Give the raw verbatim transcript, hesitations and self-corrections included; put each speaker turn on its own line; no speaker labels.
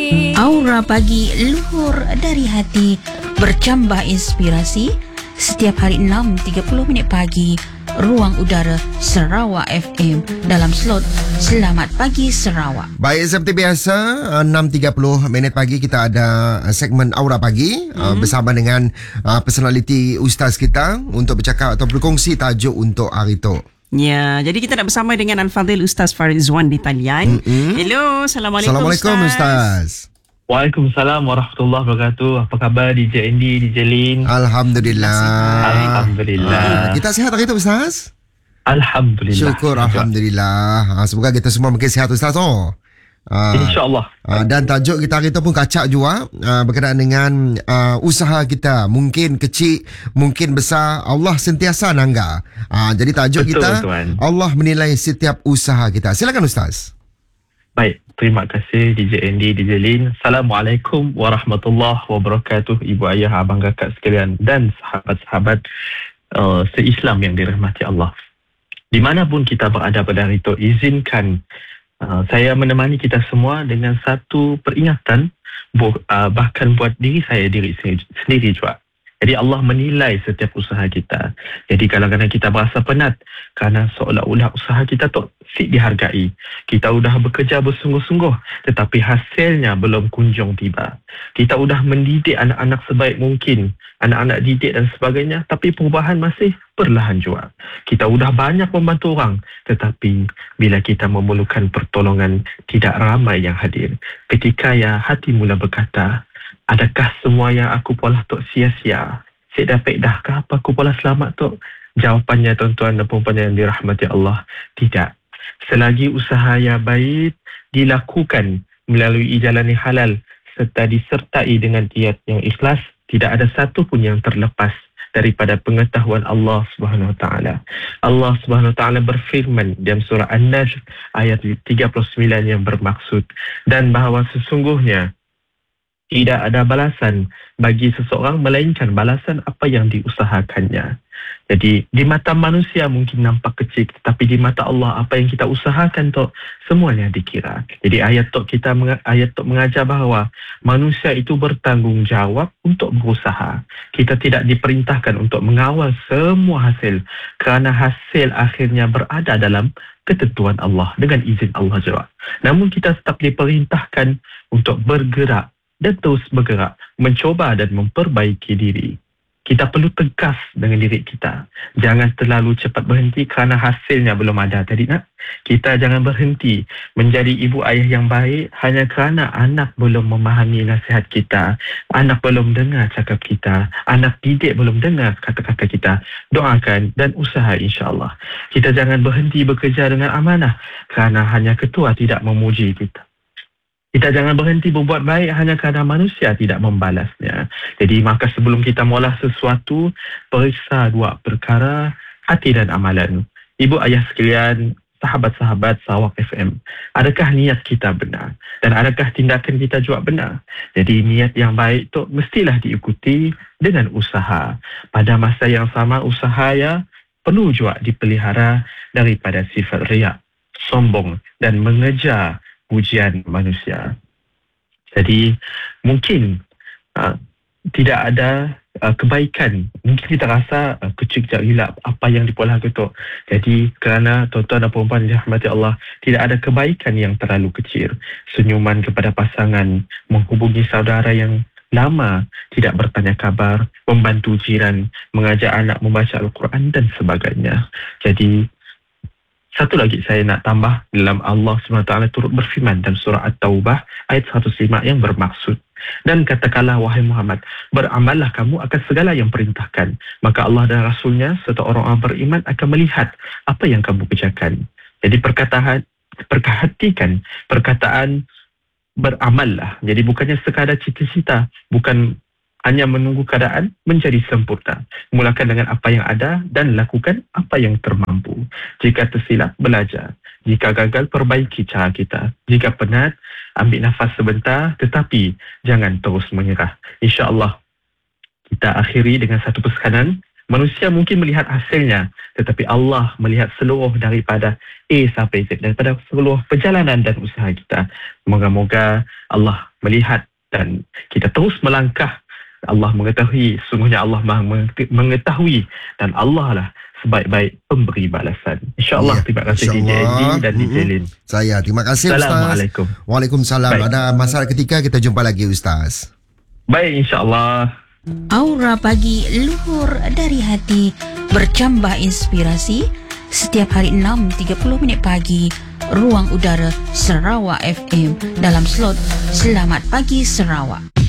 Aura Pagi luhur dari hati, bercambah inspirasi. Setiap hari enam tiga puluh minit pagi, Ruang Udara Sarawak F M dalam slot Selamat Pagi Sarawak.
Baik, seperti biasa, enam tiga puluh minit pagi kita ada segmen Aura Pagi hmm. uh, bersama dengan uh, personaliti ustaz kita untuk bercakap atau berkongsi tajuk untuk hari itu.
Ya, jadi kita nak bersama dengan Al-Fadhil Ustaz Farizwan di talian. Mm-hmm. Hello, Assalamualaikum,
Assalamualaikum Ustaz.
Ustaz.
Waalaikumsalam warahmatullahi wabarakatuh. Apa khabar D J Andy, D J Lin?
Alhamdulillah.
Alhamdulillah.
Uh, kita sihat hari itu Ustaz?
Alhamdulillah.
Syukur, Alhamdulillah. Uh, semoga kita semua makin sihat Ustaz. Oh. Uh,
InsyaAllah.
Uh, dan tajuk kita hari itu pun kacak juga uh, berkenaan dengan uh, usaha kita. Mungkin kecil, mungkin besar, Allah sentiasa nangga. Uh, jadi tajuk
Betul,
kita,
tuan.
Allah menilai setiap usaha kita. Silakan Ustaz.
Baik, terima kasih D J Andy, D J Lin. Assalamualaikum warahmatullahi wabarakatuh. Ibu ayah, abang kakak sekalian dan sahabat-sahabat uh, se-Islam yang dirahmati Allah. Dimanapun kita berada pada hari itu, izinkan Uh, saya menemani kita semua dengan satu peringatan bu, uh, bahkan buat diri saya diri sendiri juga. Jadi Allah menilai setiap usaha kita. Jadi kadang-kadang kita berasa penat kerana seolah-olah usaha kita tak si dihargai. Kita sudah bekerja bersungguh-sungguh tetapi hasilnya belum kunjung tiba. Kita sudah mendidik anak-anak sebaik mungkin, anak-anak didik dan sebagainya, tapi perubahan masih perlahan juga. Kita sudah banyak membantu orang tetapi bila kita memerlukan pertolongan tidak ramai yang hadir. Ketika ya hati mula berkata, adakah semua yang aku polah tok sia-sia? Saya dapat dah ke apa aku polah selamat tok? Jawapannya tuan-tuan dan puan-puan yang dirahmati Allah, tidak. Selagi usaha yang baik dilakukan melalui jalan yang halal serta disertai dengan niat yang ikhlas, tidak ada satu pun yang terlepas daripada pengetahuan Allah Subhanahu Wa Taala. Allah Subhanahu Wa Taala berfirman dalam surah An-Najm ayat tiga puluh sembilan yang bermaksud, dan bahawa sesungguhnya tidak ada balasan bagi seseorang melainkan balasan apa yang diusahakannya. Jadi di mata manusia mungkin nampak kecil, tetapi di mata Allah apa yang kita usahakan tu semuanya dikira. Jadi ayat tu kita ayat tu mengajar bahawa manusia itu bertanggungjawab untuk berusaha. Kita tidak diperintahkan untuk mengawal semua hasil kerana hasil akhirnya berada dalam ketentuan Allah dengan izin Allah juga. Namun kita tetap diperintahkan untuk bergerak dan terus bergerak, mencoba dan memperbaiki diri. Kita perlu tegas dengan diri kita. Jangan terlalu cepat berhenti kerana hasilnya belum ada. Tadi nak, kita jangan berhenti menjadi ibu ayah yang baik hanya kerana anak belum memahami nasihat kita, anak belum dengar cakap kita, anak didik belum dengar kata-kata kita. Doakan dan usaha insya-Allah. Kita jangan berhenti bekerja dengan amanah kerana hanya ketua tidak memuji kita. Kita jangan berhenti berbuat baik hanya kerana manusia tidak membalasnya. Jadi maka sebelum kita mula sesuatu, periksa dua perkara, hati dan amalan. Ibu ayah sekalian, sahabat-sahabat Sarawak F M, adakah niat kita benar? Dan adakah tindakan kita juga benar? Jadi niat yang baik itu mestilah diikuti dengan usaha. Pada masa yang sama, usaha ya perlu juga dipelihara daripada sifat riak, sombong dan mengejar pujian manusia. Jadi mungkin uh, tidak ada uh, kebaikan. Mungkin kita rasa uh, kecil-kecil hilap apa yang dipolah itu. Jadi kerana tuan-tuan dan puan-puan dirahmati Allah, tidak ada kebaikan yang terlalu kecil. Senyuman kepada pasangan, menghubungi saudara yang lama tidak bertanya kabar, membantu jiran, mengajak anak membaca Al-Quran dan sebagainya. Jadi satu lagi saya nak tambah, dalam Allah subhanahu wa taala turut berfirman dalam surah At-Taubah ayat seratus lima yang bermaksud, dan katakanlah wahai Muhammad, beramallah kamu akan segala yang perintahkan, maka Allah dan Rasulnya serta orang-orang beriman akan melihat apa yang kamu kerjakan. Jadi perkataan, perhatikan perkataan beramallah. Jadi bukannya sekadar cita-cita, bukan hanya menunggu keadaan menjadi sempurna. Mulakan dengan apa yang ada dan lakukan apa yang termampu. Jika tersilap, belajar. Jika gagal, perbaiki cara kita. Jika penat, ambil nafas sebentar, tetapi jangan terus menyerah. InsyaAllah, kita akhiri dengan satu pesanan. Manusia mungkin melihat hasilnya, tetapi Allah melihat seluruh daripada A sampai Z, daripada seluruh perjalanan dan usaha kita. Moga-moga Allah melihat dan kita terus melangkah. Allah mengetahui, sungguhnya Allah Maha mengetahui, dan Allah lah sebaik-baik pemberi balasan. InsyaAllah.
Ya,
terima kasih D J
insyaAllah.
Andy dan D J
Mm-mm.
Lin.
Saya terima kasih Ustaz.
Assalamualaikum.
Waalaikumsalam.
Baik.
Ada masalah ketika kita jumpa lagi Ustaz.
Baik, insyaAllah.
Aura Pagi, luhur dari hati, bercambah inspirasi. Setiap hari enam tiga puluh minit pagi, Ruang Udara Sarawak F M dalam slot Selamat Pagi Sarawak.